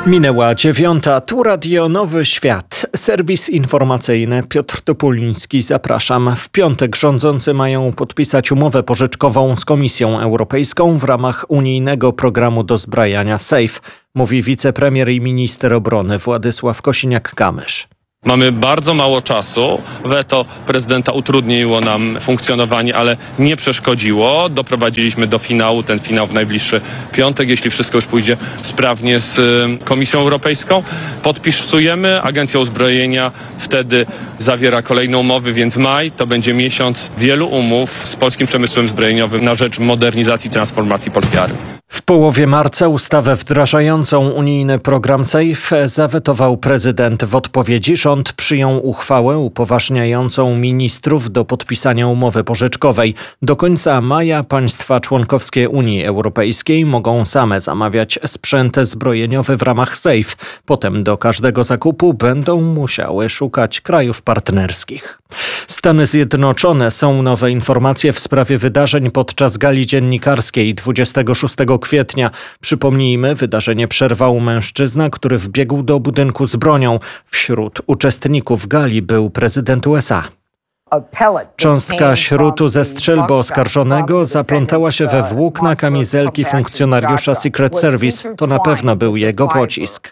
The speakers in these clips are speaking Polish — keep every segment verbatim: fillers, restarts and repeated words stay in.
Minęła dziewiąta, tu Radio Nowy Świat, serwis informacyjny. Piotr Topuliński, zapraszam. W piątek rządzący mają podpisać umowę pożyczkową z Komisją Europejską w ramach unijnego programu dozbrajania SAFE, mówi wicepremier i minister obrony Władysław Kosiniak-Kamysz. Mamy bardzo mało czasu. Weto prezydenta utrudniło nam funkcjonowanie, ale nie przeszkodziło. Doprowadziliśmy do finału, ten finał w najbliższy piątek, jeśli wszystko już pójdzie sprawnie z Komisją Europejską. Podpisujemy, Agencja Uzbrojenia wtedy zawiera kolejne umowy, więc maj to będzie miesiąc wielu umów z polskim przemysłem zbrojeniowym na rzecz modernizacji i transformacji polskiej armii. W połowie marca ustawę wdrażającą unijny program SAFE zawetował prezydent. W odpowiedzi rząd przyjął uchwałę upoważniającą ministrów do podpisania umowy pożyczkowej. Do końca maja państwa członkowskie Unii Europejskiej mogą same zamawiać sprzęt zbrojeniowy w ramach SAFE. Potem do każdego zakupu będą musiały szukać krajów partnerskich. Stany Zjednoczone są nowe informacje w sprawie wydarzeń podczas gali dziennikarskiej dwudziestego szóstego kwietnia. Przypomnijmy, wydarzenie przerwał mężczyzna, który wbiegł do budynku z bronią. Wśród uczestników gali był prezydent U S A. Cząstka śrutu ze strzelby oskarżonego zaplątała się we włókna kamizelki funkcjonariusza Secret Service. To na pewno był jego pocisk.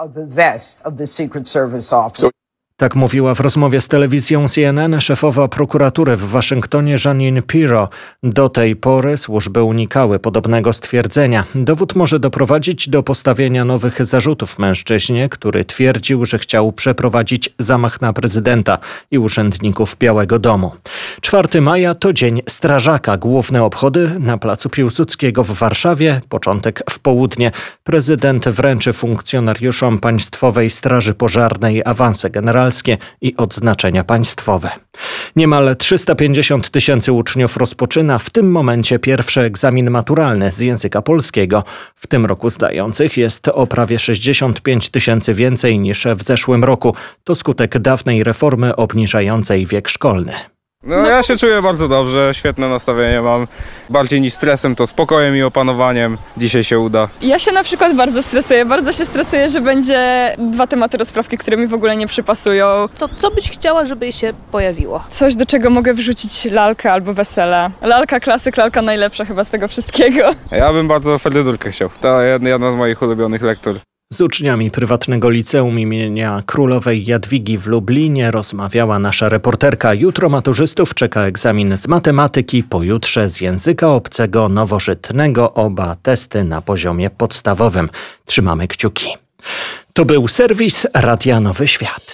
Tak mówiła w rozmowie z telewizją C N N szefowa prokuratury w Waszyngtonie Jeanine Pirro. Do tej pory służby unikały podobnego stwierdzenia. Dowód może doprowadzić do postawienia nowych zarzutów mężczyźnie, który twierdził, że chciał przeprowadzić zamach na prezydenta i urzędników Białego Domu. czwartego maja to Dzień Strażaka. Główne obchody na placu Piłsudskiego w Warszawie. Początek w południe. Prezydent wręczy funkcjonariuszom Państwowej Straży Pożarnej awanse generalne i odznaczenia państwowe. Niemal trzysta pięćdziesiąt tysięcy uczniów rozpoczyna w tym momencie pierwszy egzamin maturalny z języka polskiego. W tym roku zdających jest o prawie sześćdziesiąt pięć tysięcy więcej niż w zeszłym roku. To skutek dawnej reformy obniżającej wiek szkolny. No, ja się czuję bardzo dobrze, świetne nastawienie mam. Bardziej niż stresem, to spokojem i opanowaniem. Dzisiaj się uda. Ja się na przykład bardzo stresuję. Bardzo się stresuję, że będzie dwa tematy rozprawki, które mi w ogóle nie przypasują. Co, co byś chciała, żeby się pojawiło? Coś, do czego mogę wrzucić lalkę albo wesele. Lalka klasyk, lalka najlepsza chyba z tego wszystkiego. Ja bym bardzo Ferdydurkę chciał. To jedna z moich ulubionych lektur. Z uczniami prywatnego liceum imienia Królowej Jadwigi w Lublinie rozmawiała nasza reporterka. Jutro maturzystów czeka egzamin z matematyki, pojutrze z języka obcego nowożytnego. Oba testy na poziomie podstawowym. Trzymamy kciuki. To był serwis Radia Nowy Świat.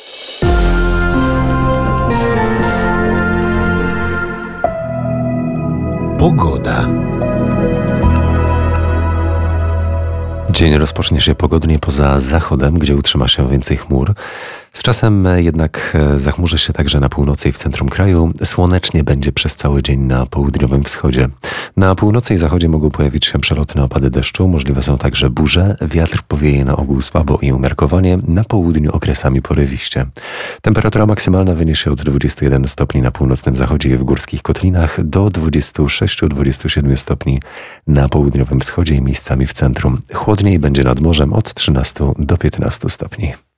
Pogoda. Dzień rozpocznie się pogodnie poza zachodem, gdzie utrzyma się więcej chmur. Z czasem jednak zachmurzy się także na północy i w centrum kraju. Słonecznie będzie przez cały dzień na południowym wschodzie. Na północy i zachodzie mogą pojawić się przelotne opady deszczu. Możliwe są także burze. Wiatr powieje na ogół słabo i umiarkowanie. Na południu okresami porywiście. Temperatura maksymalna wyniesie od dwudziestu jeden stopni na północnym zachodzie i w górskich kotlinach do dwudziestu sześciu do dwudziestu siedmiu stopni na południowym wschodzie i miejscami w centrum. Chłodniej będzie nad morzem od trzynastu do piętnastu stopni.